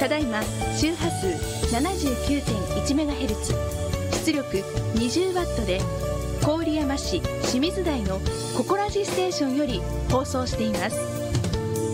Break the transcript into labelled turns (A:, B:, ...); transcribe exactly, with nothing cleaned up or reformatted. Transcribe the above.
A: ただいま周波数 ななじゅうきゅうてんいちメガヘルツ、出力 にじゅうワット で郡山市清水台のココラジステーションより放送しています。